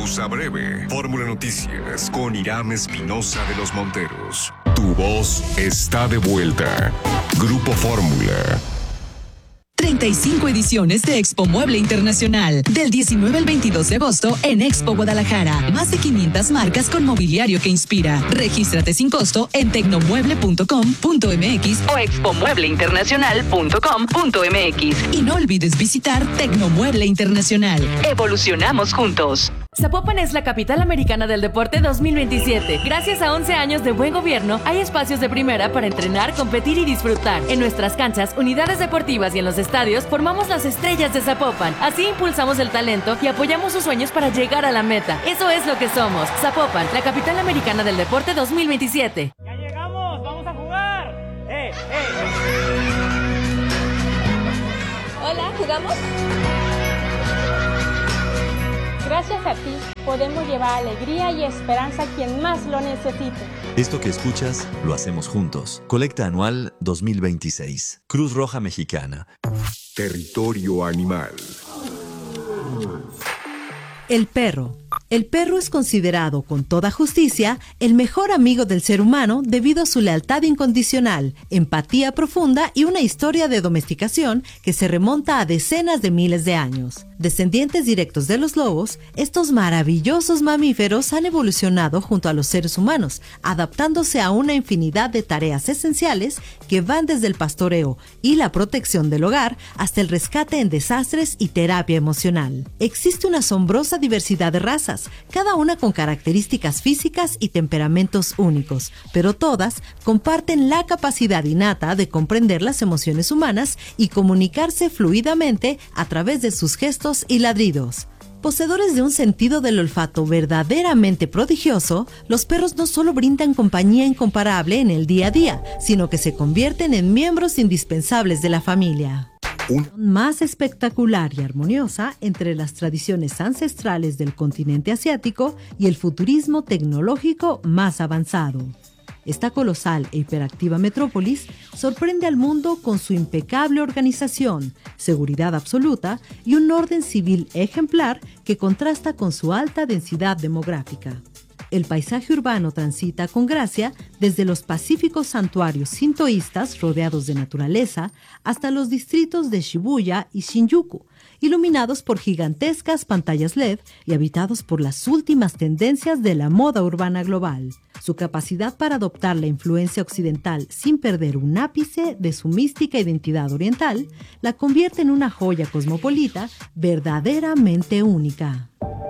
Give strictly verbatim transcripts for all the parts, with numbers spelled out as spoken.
Pausa breve. Fórmula Noticias con Irán Espinosa de los Monteros. Tu voz está de vuelta. Grupo Fórmula. treinta y cinco ediciones de Expo Mueble Internacional, del diecinueve al veintidós de agosto en Expo Guadalajara. Más de quinientas marcas con mobiliario que inspira. Regístrate sin costo en tecnomueble punto com punto m x o expo mueble internacional punto com punto m x. Y no olvides visitar Tecnomueble Internacional. Evolucionamos juntos. Zapopan es la capital americana del deporte dos mil veintisiete. Gracias a once años de buen gobierno, hay espacios de primera para entrenar, competir y disfrutar. En nuestras canchas, unidades deportivas y en los estadios, formamos las estrellas de Zapopan. Así impulsamos el talento y apoyamos sus sueños para llegar a la meta. Eso es lo que somos. Zapopan, la capital americana del deporte dos mil veintisiete. ¡Ya llegamos! ¡Vamos a jugar! ¡Eh, eh! Hola, ¿jugamos? Gracias a ti, podemos llevar alegría y esperanza a quien más lo necesite. Esto que escuchas, lo hacemos juntos. Colecta anual dos mil veintiséis. Cruz Roja Mexicana. Territorio animal. El perro. El perro es considerado, con toda justicia, el mejor amigo del ser humano debido a su lealtad incondicional, empatía profunda y una historia de domesticación que se remonta a decenas de miles de años. Descendientes directos de los lobos, estos maravillosos mamíferos han evolucionado junto a los seres humanos, adaptándose a una infinidad de tareas esenciales que van desde el pastoreo y la protección del hogar hasta el rescate en desastres y terapia emocional. Existe una asombrosa diversidad de razas, cada una con características físicas y temperamentos únicos, pero todas comparten la capacidad innata de comprender las emociones humanas y comunicarse fluidamente a través de sus gestos y ladridos. Poseedores de un sentido del olfato verdaderamente prodigioso, los perros no solo brindan compañía incomparable en el día a día, sino que se convierten en miembros indispensables de la familia. Un... más espectacular y armoniosa entre las tradiciones ancestrales del continente asiático y el futurismo tecnológico más avanzado. Esta colosal e hiperactiva metrópolis sorprende al mundo con su impecable organización, seguridad absoluta y un orden civil ejemplar que contrasta con su alta densidad demográfica. El paisaje urbano transita con gracia desde los pacíficos santuarios sintoístas rodeados de naturaleza hasta los distritos de Shibuya y Shinjuku, iluminados por gigantescas pantallas L E D y habitados por las últimas tendencias de la moda urbana global. Su capacidad para adoptar la influencia occidental sin perder un ápice de su mística identidad oriental la convierte en una joya cosmopolita verdaderamente única.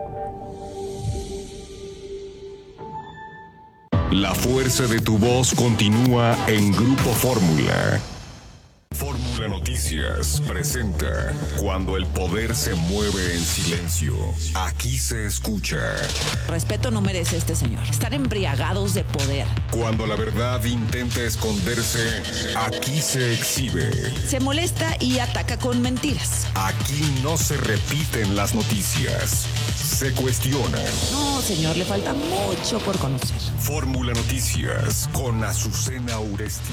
La fuerza de tu voz continúa en Grupo Fórmula. Fórmula Noticias presenta Cuando el poder se mueve en silencio. Aquí se escucha. Respeto no merece este señor. Están embriagados de poder. Cuando la verdad intenta esconderse, aquí se exhibe. Se molesta y ataca con mentiras. Aquí no se repiten las noticias. Se cuestionan. No, señor, le falta mucho por conocer. Fórmula Noticias con Azucena Uresti.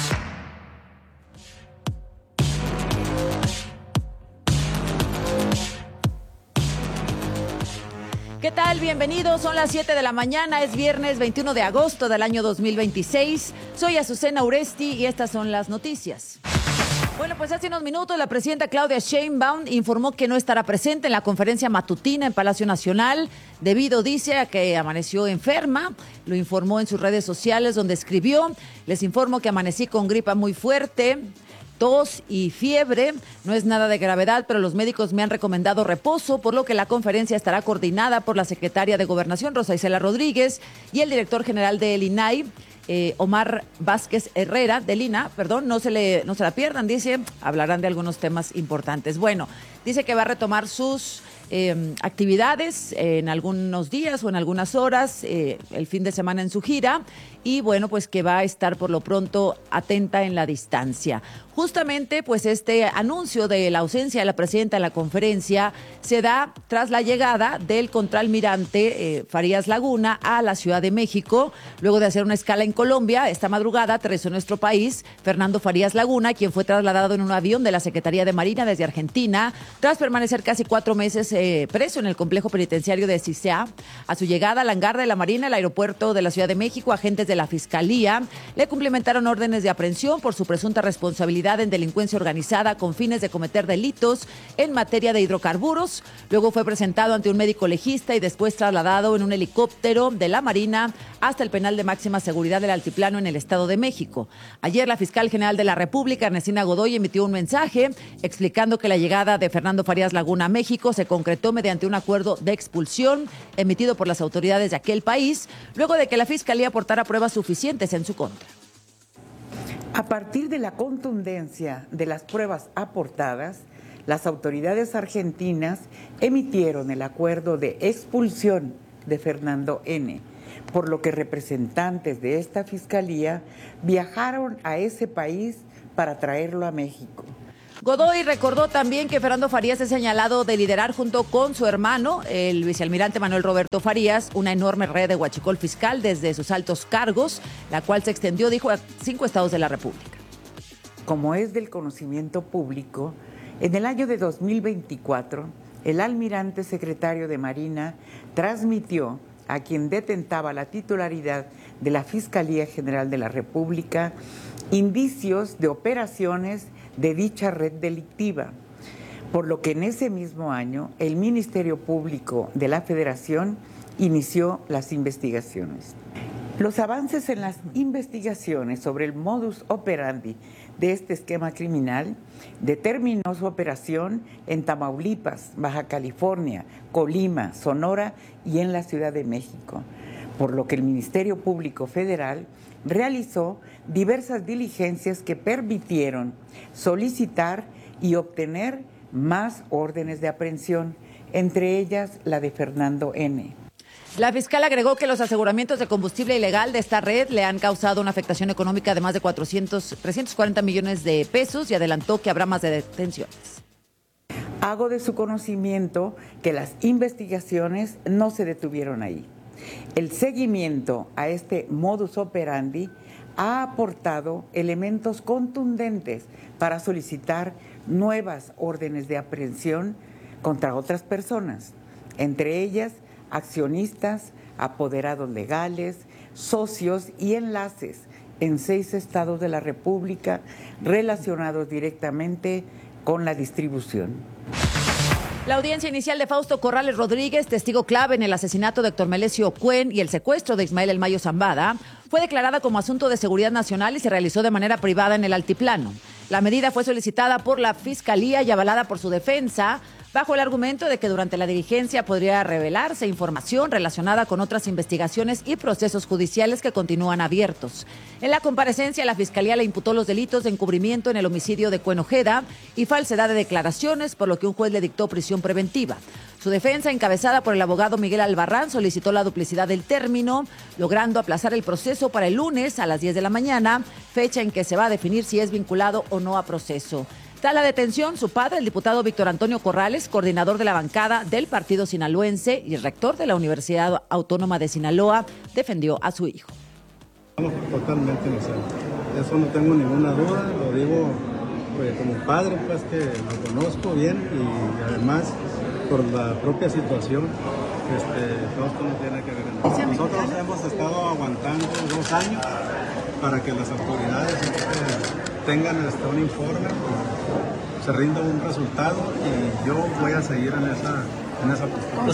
¿Qué tal? Bienvenidos, son las siete de la mañana, es viernes veintiuno de agosto del año dos mil veintiséis. Soy Azucena Uresti y estas son las noticias. Bueno, pues hace unos minutos la presidenta Claudia Sheinbaum informó que no estará presente en la conferencia matutina en Palacio Nacional debido, dice, a que amaneció enferma. Lo informó en sus redes sociales donde escribió: les informo que amanecí con gripa muy fuerte, tos y fiebre. No es nada de gravedad, pero los médicos me han recomendado reposo, por lo que la conferencia estará coordinada por la secretaria de Gobernación, Rosa Isela Rodríguez, y el director general del I N A I, eh, Omar Vázquez Herrera, del I N A, perdón, no se, le, no se la pierdan, dice, hablarán de algunos temas importantes. Bueno, dice que va a retomar sus eh, actividades en algunos días o en algunas horas, eh, el fin de semana en su gira, y bueno, pues que va a estar por lo pronto atenta en la distancia. Justamente, pues este anuncio de la ausencia de la presidenta en la conferencia se da tras la llegada del contraalmirante eh, Farías Laguna a la Ciudad de México, luego de hacer una escala en Colombia. Esta madrugada aterrizó en nuestro país Fernando Farías Laguna, quien fue trasladado en un avión de la Secretaría de Marina desde Argentina, tras permanecer casi cuatro meses eh, preso en el complejo penitenciario de Sisea. A su llegada al hangar de la Marina, el aeropuerto de la Ciudad de México, agentes de la Fiscalía le cumplimentaron órdenes de aprehensión por su presunta responsabilidad en delincuencia organizada con fines de cometer delitos en materia de hidrocarburos. Luego fue presentado ante un médico legista y después trasladado en un helicóptero de la Marina hasta el penal de máxima seguridad del Altiplano en el Estado de México. Ayer la fiscal general de la República, Ernestina Godoy, emitió un mensaje explicando que la llegada de Fernando Farías Laguna a México se concretó mediante un acuerdo de expulsión emitido por las autoridades de aquel país, luego de que la fiscalía aportara pruebas suficientes en su contra. A partir de la contundencia de las pruebas aportadas, las autoridades argentinas emitieron el acuerdo de expulsión de Fernando N., por lo que representantes de esta fiscalía viajaron a ese país para traerlo a México. Godoy recordó también que Fernando Farías es señalado de liderar junto con su hermano, el vicealmirante Manuel Roberto Farías, una enorme red de huachicol fiscal desde sus altos cargos, la cual se extendió, dijo, a cinco estados de la República. Como es del conocimiento público, en el año de dos mil veinticuatro, el almirante secretario de Marina transmitió a quien detentaba la titularidad de la Fiscalía General de la República indicios de operaciones de dicha red delictiva, por lo que en ese mismo año el Ministerio Público de la Federación inició las investigaciones. Los avances en las investigaciones sobre el modus operandi de este esquema criminal determinó su operación en Tamaulipas, Baja California, Colima, Sonora y en la Ciudad de México, por lo que el Ministerio Público Federal realizó diversas diligencias que permitieron solicitar y obtener más órdenes de aprehensión, entre ellas la de Fernando N. La fiscal agregó que los aseguramientos de combustible ilegal de esta red le han causado una afectación económica de más de cuatrocientos, trescientos cuarenta millones de pesos y adelantó que habrá más de detenciones. Hago de su conocimiento que las investigaciones no se detuvieron ahí. El seguimiento a este modus operandi ha aportado elementos contundentes para solicitar nuevas órdenes de aprehensión contra otras personas, entre ellas accionistas, apoderados legales, socios y enlaces en seis estados de la República relacionados directamente con la distribución. La audiencia inicial de Fausto Corrales Rodríguez, testigo clave en el asesinato de Héctor Melesio Cuen y el secuestro de Ismael El Mayo Zambada, fue declarada como asunto de seguridad nacional y se realizó de manera privada en el Altiplano. La medida fue solicitada por la Fiscalía y avalada por su defensa, bajo el argumento de que durante la diligencia podría revelarse información relacionada con otras investigaciones y procesos judiciales que continúan abiertos. En la comparecencia, la Fiscalía le imputó los delitos de encubrimiento en el homicidio de Cuen Ojeda y falsedad de declaraciones, por lo que un juez le dictó prisión preventiva. Su defensa, encabezada por el abogado Miguel Albarrán, solicitó la duplicidad del término, logrando aplazar el proceso para el lunes a las diez de la mañana, fecha en que se va a definir si es vinculado o no a proceso. Tras la detención, su padre, el diputado Víctor Antonio Corrales, coordinador de la bancada del partido sinaloense y rector de la Universidad Autónoma de Sinaloa, defendió a su hijo. Totalmente inocente. Eso no tengo ninguna duda, lo digo pues, como padre, pues que lo conozco bien y además por la propia situación, este, Fausto no tiene que ver en nada. Nosotros hemos estado aguantando dos años para que las autoridades este, tengan este, un informe, se rinda un resultado y yo voy a seguir en esa, en esa postura.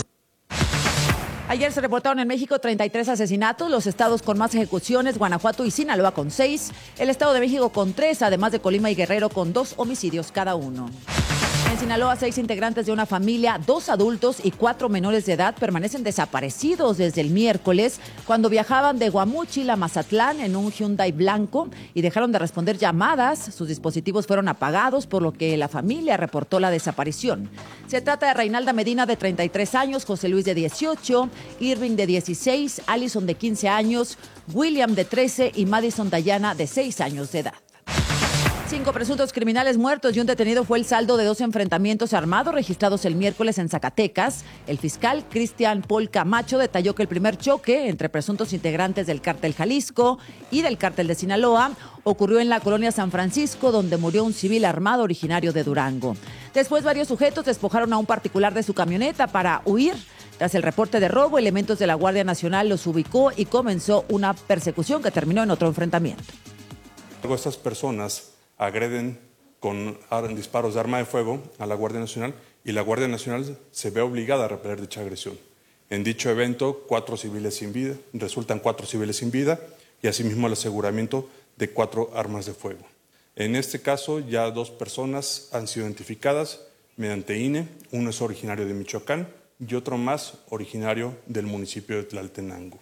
Ayer se reportaron en México treinta y tres asesinatos, los estados con más ejecuciones, Guanajuato y Sinaloa con seis, el Estado de México con tres, además de Colima y Guerrero con dos homicidios cada uno. En Sinaloa, seis integrantes de una familia, dos adultos y cuatro menores de edad, permanecen desaparecidos desde el miércoles cuando viajaban de Guamúchil a Mazatlán en un Hyundai blanco y dejaron de responder llamadas. Sus dispositivos fueron apagados, por lo que la familia reportó la desaparición. Se trata de Reinalda Medina, de treinta y tres años, José Luis, de dieciocho, Irving, de dieciséis, Allison, de quince años, William, de trece y Madison Dayana, de seis años de edad. Cinco presuntos criminales muertos y un detenido fue el saldo de dos enfrentamientos armados registrados el miércoles en Zacatecas. El fiscal Cristian Paul Camacho detalló que el primer choque entre presuntos integrantes del cártel Jalisco y del cártel de Sinaloa ocurrió en la colonia San Francisco, donde murió un civil armado originario de Durango. Después, varios sujetos despojaron a un particular de su camioneta para huir. Tras el reporte de robo, elementos de la Guardia Nacional los ubicó y comenzó una persecución que terminó en otro enfrentamiento. Estas personas agreden con disparos de arma de fuego a la Guardia Nacional y la Guardia Nacional se ve obligada a repeler dicha agresión. En dicho evento, cuatro civiles sin vida, resultan cuatro civiles sin vida y asimismo el aseguramiento de cuatro armas de fuego. En este caso, ya dos personas han sido identificadas mediante I N E, uno es originario de Michoacán y otro más originario del municipio de Tlaltenango.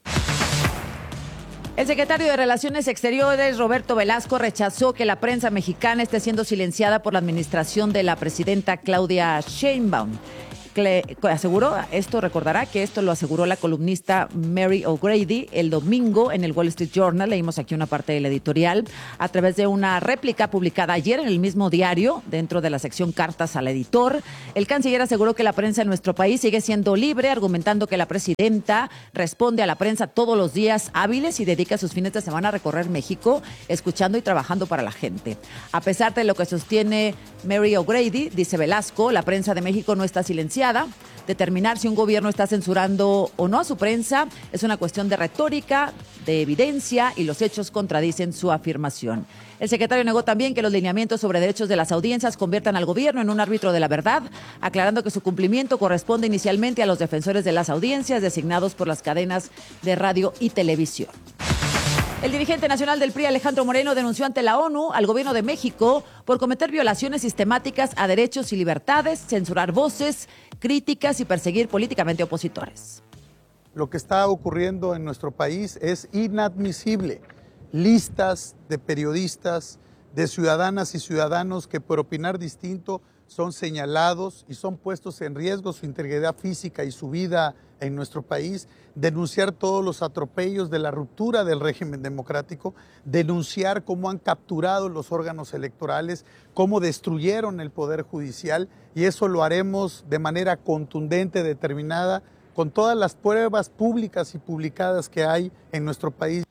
El secretario de Relaciones Exteriores, Roberto Velasco, rechazó que la prensa mexicana esté siendo silenciada por la administración de la presidenta Claudia Sheinbaum. Aseguró, esto recordará que esto lo aseguró la columnista Mary O'Grady el domingo en el Wall Street Journal. Leímos aquí una parte del editorial a través de una réplica publicada ayer en el mismo diario, dentro de la sección Cartas al Editor. El canciller aseguró que la prensa en nuestro país sigue siendo libre, argumentando que la presidenta responde a la prensa todos los días hábiles y dedica sus fines de semana a recorrer México, escuchando y trabajando para la gente. A pesar de lo que sostiene Mary O'Grady, dice Velasco, la prensa de México no está silenciada. Determinar si un gobierno está censurando o no a su prensa es una cuestión de retórica, de evidencia, y los hechos contradicen su afirmación. El secretario negó también que los lineamientos sobre derechos de las audiencias conviertan al gobierno en un árbitro de la verdad, aclarando que su cumplimiento corresponde inicialmente a los defensores de las audiencias designados por las cadenas de radio y televisión. El dirigente nacional del P R I, Alejandro Moreno, denunció ante la ONU al gobierno de México por cometer violaciones sistemáticas a derechos y libertades, censurar voces, críticas y perseguir políticamente opositores. Lo que está ocurriendo en nuestro país es inadmisible. Listas de periodistas, de ciudadanas y ciudadanos que por opinar distinto son señalados y son puestos en riesgo su integridad física y su vida en nuestro país, denunciar todos los atropellos de la ruptura del régimen democrático, denunciar cómo han capturado los órganos electorales, cómo destruyeron el Poder Judicial, y eso lo haremos de manera contundente, determinada, con todas las pruebas públicas y publicadas que hay en nuestro país.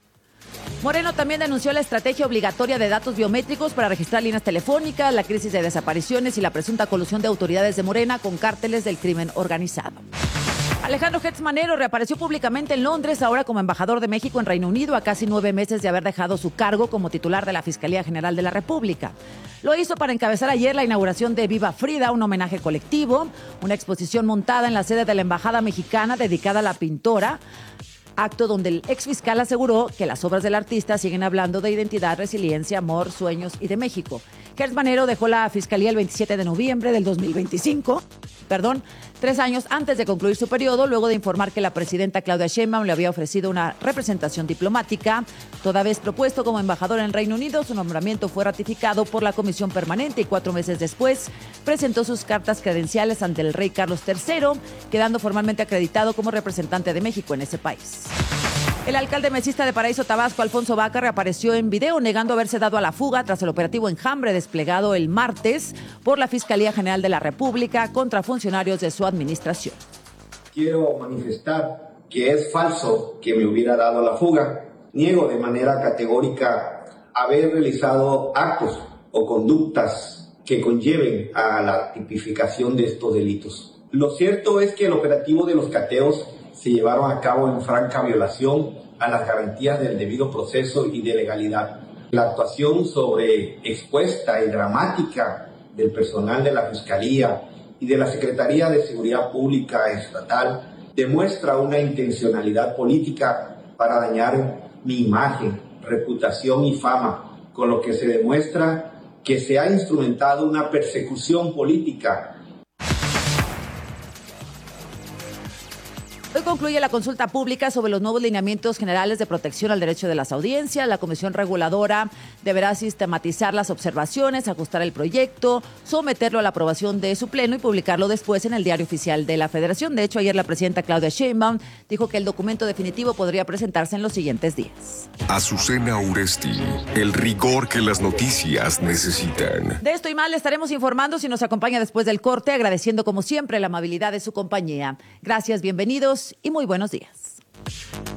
Moreno también denunció la estrategia obligatoria de datos biométricos para registrar líneas telefónicas, la crisis de desapariciones y la presunta colusión de autoridades de Morena con cárteles del crimen organizado. Alejandro Gertz Manero reapareció públicamente en Londres, ahora como embajador de México en Reino Unido, a casi nueve meses de haber dejado su cargo como titular de la Fiscalía General de la República. Lo hizo para encabezar ayer la inauguración de Viva Frida, un homenaje colectivo, una exposición montada en la sede de la Embajada Mexicana dedicada a la pintora, acto donde el exfiscal aseguró que las obras del artista siguen hablando de identidad, resiliencia, amor, sueños y de México. Gertz Manero dejó la fiscalía el veintisiete de noviembre del dos mil veinticinco, perdón, tres años antes de concluir su periodo, luego de informar que la presidenta Claudia Sheinbaum le había ofrecido una representación diplomática. Toda vez propuesto como embajador en Reino Unido, su nombramiento fue ratificado por la Comisión Permanente y cuatro meses después presentó sus cartas credenciales ante el rey Carlos tercero, quedando formalmente acreditado como representante de México en ese país. El alcalde mesista de Paraíso, Tabasco, Alfonso Vaca, reapareció en video negando haberse dado a la fuga tras el operativo Enjambre desplegado el martes por la Fiscalía General de la República contra funcionarios de su administración. Quiero manifestar que es falso que me hubiera dado a la fuga. Niego de manera categórica haber realizado actos o conductas que conlleven a la tipificación de estos delitos. Lo cierto es que el operativo de los cateos se llevaron a cabo en franca violación a las garantías del debido proceso y de legalidad. La actuación sobre expuesta y dramática del personal de la Fiscalía y de la Secretaría de Seguridad Pública Estatal demuestra una intencionalidad política para dañar mi imagen, reputación y fama, con lo que se demuestra que se ha instrumentado una persecución política. Hoy concluye la consulta pública sobre los nuevos lineamientos generales de protección al derecho de las audiencias. La Comisión Reguladora deberá sistematizar las observaciones, ajustar el proyecto, someterlo a la aprobación de su pleno y publicarlo después en el Diario Oficial de la Federación. De hecho, ayer la presidenta Claudia Sheinbaum dijo que el documento definitivo podría presentarse en los siguientes días. Azucena Uresti, el rigor que las noticias necesitan. De esto y más le estaremos informando si nos acompaña después del corte, agradeciendo como siempre la amabilidad de su compañía. Gracias, bienvenidos y muy buenos días.